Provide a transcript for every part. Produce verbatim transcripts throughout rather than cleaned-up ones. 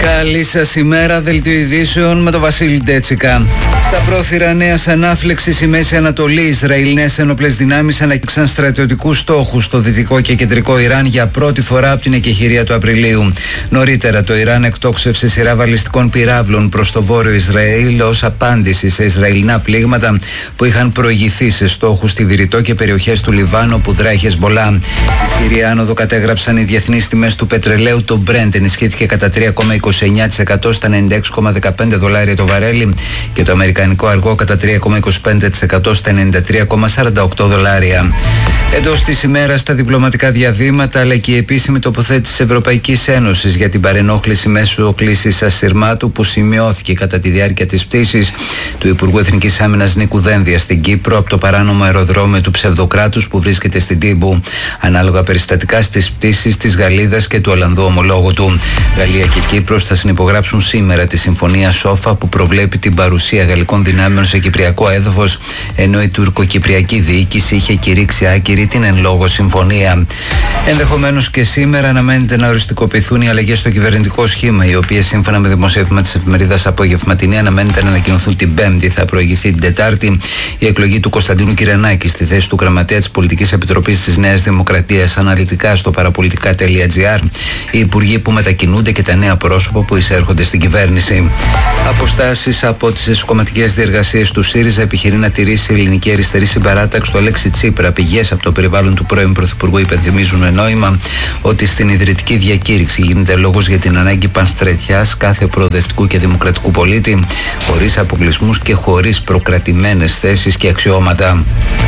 Καλή σας ημέρα, δελτίο ειδήσεων με τον Βασίλη Ντέτσικα. Στα πρόθυρα νέας ανάφλεξης η Μέση Ανατολή, Ισραηλινές ενόπλες δυνάμεις ανακοίνωσαν στρατιωτικούς στόχους στο δυτικό και κεντρικό Ιράν για πρώτη φορά από την εκεχηρία του Απριλίου. Νωρίτερα, το Ιράν εκτόξευσε σειρά βαλιστικών πυράβλων προς το βόρειο Ισραήλ ως απάντηση σε Ισραηλινά πλήγματα που είχαν προηγηθεί σε στόχους στη Βηρητό και περιοχές του Λιβάνου που δράει Χεσμπολά. Ισχυρή άνοδο κατέγραψαν οι διεθνείς τιμές του πετρελαίου. Το Brent ενισχύθηκε κατά τρία κόμμα είκοσι εννέα τοις εκατό στα ενενήντα έξι κόμμα δεκαπέντε δολάρια το βαρέλι και το αμερικανικό αργό κατά τρία κόμμα είκοσι πέντε τοις εκατό στα ενενήντα τρία κόμμα σαράντα οκτώ δολάρια. Εντός της ημέρας στα διπλωματικά διαδήματα αλλά και η επίσημη τοποθέτηση της Ευρωπαϊκής Ένωσης για την παρενόχληση μέσω κλήσης ασυρμάτου που σημειώθηκε κατά τη διάρκεια της πτήσης του Υπουργού Εθνικής Άμυνας Νίκου Δένδια στην Κύπρο από το παράνομο αεροδρόμιο του Ψευδοκράτους που βρίσκεται στην Τύμπου. Ανάλογα περιστατικά στις πτήσεις της Γαλλίδας και του Ολλανδού ομολόγου του. Γαλλία και Κύπρος θα συνυπογράψουν σήμερα τη Συμφωνία Σόφα που προβλέπει την παρουσία γαλλικών δυνάμεων σε κυπριακό έδαφος, ενώ η τουρκοκυπριακή διοίκηση είχε κηρύξει άκυρη την εν λόγω συμφωνία. Ενδεχομένως και σήμερα αναμένεται να οριστικοποιηθούν οι αλλαγές στο κυβερνητικό σχήμα, οι οποίες σύμφωνα με δημοσίευμα της εφημερίδας Απογευματινή αναμένεται να ανακοινωθούν την Πέμπτη. Θα προηγηθεί την Τετάρτη η εκλογή του Κωνσταντίνου Κυρενάκη στη θέση του Γραμματέα της Πολιτικής Επιτροπής της Νέας Δημοκρατίας. Αναλυτικά στο παραπολιτικά.gr οι υπουργοί που μετακινούνται και τα νέα πρόσωπα που εισέρχονται στην κυβέρνηση. Αποστάσεις από τις εσωκομματικές διεργασίες του ΣΥΡΙΖΑ επιχειρεί να τηρήσει η ελληνική αριστερή συμπαράταξη στο Αλέξη Τσίπρα. Πηγές από το περιβάλλον του πρώην Πρωθυπουργού υπενθυμίζουν με νόημα ότι στην ιδρυτική διακήρυξη γίνεται λόγος για την ανάγκη πανστρετιάς κάθε προοδευτικού και δημοκρατικού πολίτη, χωρίς αποκλεισμούς και χωρίς προκρατημένες θέσεις και αξιώματα.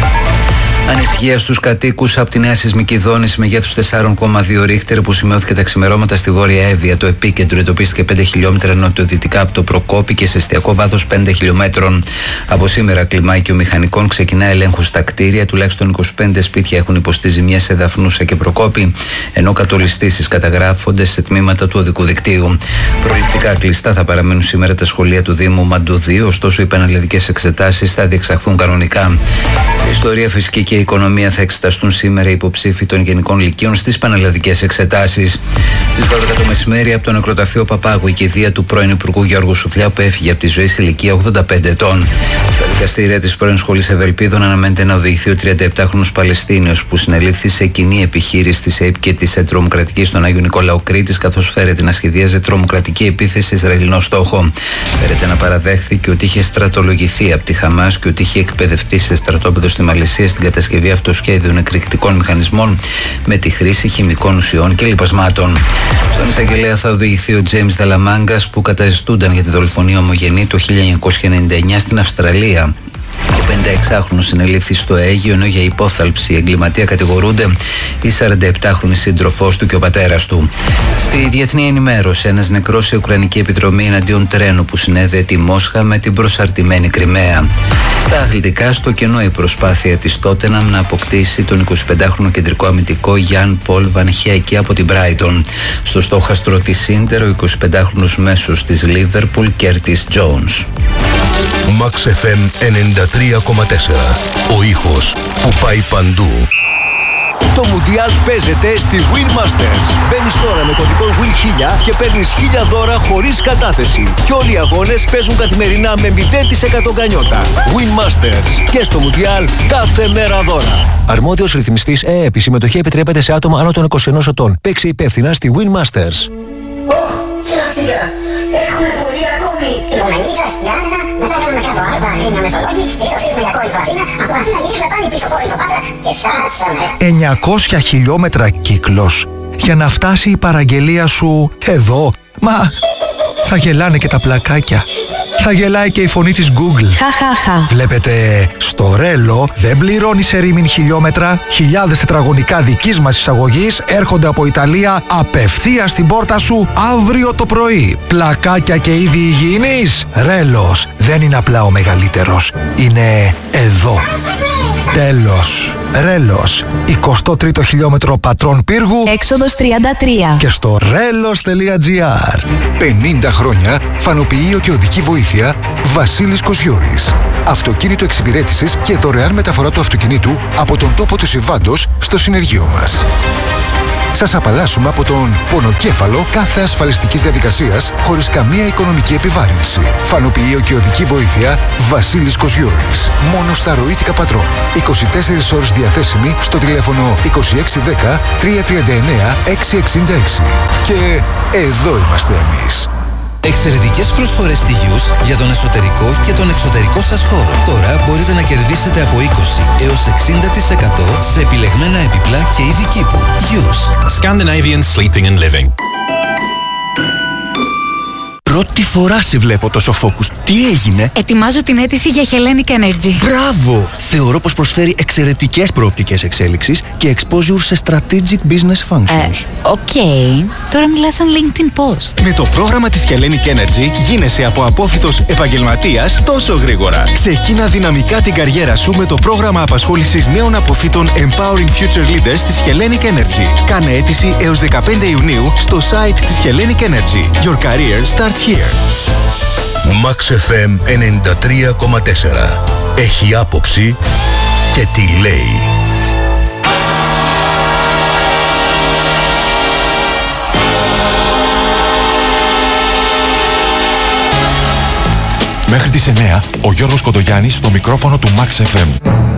Ανησυχία στους κατοίκους από τη νέα σεισμική δόνηση μεγέθους τέσσερα κόμμα δύο ρίχτερ που σημειώθηκε τα ξημερώματα στη Βόρεια Εύβοια. Το επίκεντρο εντοπίστηκε πέντε χιλιόμετρα νοτιοδυτικά από το Προκόπη και σε εστιακό βάθος πέντε χιλιόμετρων. Από σήμερα, κλιμάκιο μηχανικών ξεκινά ελέγχου στα κτίρια. Τουλάχιστον είκοσι πέντε σπίτια έχουν υποστεί ζημιές σε Δαφνούσα και Προκόπη, ενώ κατολιστήσεις καταγράφονται σε τμήματα του οδικού δικτύου. Προληπτικά κλειστά θα παραμείνουν σήμερα τα σχολεία του Δήμου Μαντουδίου, ωστόσο οι πανελλαδικές εξετάσεις θα διεξαχθούν κανονικά. Σε ιστορία, φυσική και η οικονομία θα εξεταστούν σήμερα οι υποψήφοι των Γενικών Λυκείων στις πανελλαδικές εξετάσεις. Στις δώδεκα το μεσημέρι, από το νεκροταφείο Παπάγου, η κηδεία του πρώην Υπουργού Γιώργου Σουφλιά που έφυγε από τη ζωή σε ηλικία ογδόντα πέντε ετών. Στα δικαστήρια της πρώην Σχολής Ευελπίδων αναμένεται να οδηγηθεί ο τριανταεπτάχρονος Παλαιστίνιος που συνελήφθη σε κοινή επιχείρηση της ΕΕΠ και της τρομοκρατικής στον Άγιο Νικόλαο Κρήτης, καθώς φέρεται να σχεδιάζει τρομοκρατική επίθεση σε Ισραηλινό στόχο. Φέρεται να παραδέχθηκε ότι είχε στρατολογηθεί από τη Χαμάς και ότι είχε εκπαιδευτεί σε στρατόπεδο στη Μαλαισία στην κατασκευή αυτοσχέδιων εκρηκτικών μηχανισμών με τη χρήση χημικών ουσιών και λιπασμάτων. Στον εισαγγελέα θα οδηγηθεί ο Τζέιμς Δελαμάγκας που καταζητούνταν για τη δολοφονία ομογενή το χίλια εννιακόσια ενενήντα εννιά στην Αυστραλία. Ο πενηνταεξάχρονος συνελήφθη στο Αίγυο, ενώ για υπόθαλψη εγκληματία κατηγορούνται η σαρανταεπτάχρονη σύντροφός του και ο πατέρας του. Στη διεθνή ενημέρωση, ένας νεκρός σε ουκρανική επιδρομή εναντίον τρένου που συνέδεε τη Μόσχα με την προσαρτημένη Κριμαία. Στα αθλητικά, στο κενό η προσπάθεια της Τότεναμ να αποκτήσει τον εικοσιπεντάχρονο κεντρικό αμυντικό Γιάν Πολ Βαν Χέκη από την Μπράιτον. Στο στόχαστρο της Ίντερ, ο εικοσιπεντάχρονος μέσος της Λίβερπουλ Κέρτις Τζόουνς. Max εφ εμ ενενήντα τρία κόμμα τέσσερα. Ο ήχος που πάει παντού. Το Μουντιάλ παίζεται στη Win Masters. Μπαίνεις τώρα με κωδικό Win χίλια και παίρνεις χίλια δώρα χωρίς κατάθεση. Και όλοι οι αγώνες παίζουν καθημερινά με μηδέν τοις εκατό γκανιότα. Win Masters. Και στο Μουντιάλ κάθε μέρα δώρα. Αρμόδιος ρυθμιστής ΕΕΠ. Η συμμετοχή επιτρέπεται σε άτομα άνω των είκοσι ενός ετών. Παίξε υπεύθυνα στη Win Masters. Ωχ, σιγά έχουμε πολύ ακόμη. Η Γονανίτσα, η Άννα, μετά κάνουμε κάτω Άρτα, Αθήνα, Μεσολόγγι, διορθώσουμε για Κόρινθο Αθήνα, από Αθήνα γυρίσουμε πάλι πίσω Κόρινθο Πάτρα και φτάσαμε. εννιακόσια χιλιόμετρα κύκλος για να φτάσει η παραγγελία σου εδώ. Μα θα γελάνε και τα πλακάκια. Θα γελάει και η φωνή της Google. Χαχαχα. Βλέπετε, στο Ρέλο δεν πληρώνεις σε ρήμην χιλιόμετρα. Χιλιάδες τετραγωνικά δικής μας εισαγωγής έρχονται από Ιταλία απευθείας στην πόρτα σου αύριο το πρωί. Πλακάκια και είδη υγιεινής. Ρέλος δεν είναι απλά ο μεγαλύτερος. Είναι εδώ. Τέλος. Ρέλος. εικοστό τρίτο χιλιόμετρο Πατρών Πύργου. Έξοδος τριάντα τρία. Και στο ρέλος τελεία τζι άρ. πενήντα χρόνια φανοποιείο και οδική βοήθεια Βασίλης Κοσιώρης. Αυτοκίνητο εξυπηρέτησης και δωρεάν μεταφορά του αυτοκινήτου από τον τόπο του συμβάντος στο συνεργείο μας. Σας απαλλάσσουμε από τον πονοκέφαλο κάθε ασφαλιστικής διαδικασίας χωρίς καμία οικονομική επιβάρυνση. Φανοποιείο και οδική βοήθεια Βασίλης Κοσιώρης. Μόνο στα ροήτικα πατρών. είκοσι τέσσερις ώρες διαθέσιμη στο τηλέφωνο είκοσι έξι δέκα τριακόσια τριάντα εννέα εξακόσια εξήντα έξι. Και εδώ είμαστε εμείς. Εξαιρετικές προσφορές στη Yusk για τον εσωτερικό και τον εξωτερικό σας χώρο. Τώρα μπορείτε να κερδίσετε από είκοσι έως εξήντα τοις εκατό σε επιλεγμένα επιπλά και είδη κήπου. Yusk. Scandinavian Sleeping and Living. Πρώτη φορά σε βλέπω τόσο focused. Τι έγινε? Ετοιμάζω την αίτηση για Hellenic Energy. Μπράβο! Θεωρώ πως προσφέρει εξαιρετικές προοπτικές εξέλιξης και exposure σε strategic business functions. Οκ. Okay. Τώρα μιλάς σαν LinkedIn post. Με το πρόγραμμα της Hellenic Energy γίνεσαι από απόφοιτος επαγγελματίας τόσο γρήγορα. Ξεκίνα δυναμικά την καριέρα σου με το πρόγραμμα απασχόλησης νέων αποφύτων Empowering Future Leaders της Hellenic Energy. Κάνε αίτηση έως δεκαπέντε Ιουνίου στο site της Hellenic Energy. Your career starts here. Max εφ εμ ενενήντα τρία κόμμα τέσσερα. Έχει άποψη και τι λέει. Μέχρι τις εννέα, ο Γιώργος Κοντογιάννης στο μικρόφωνο του Max εφ εμ.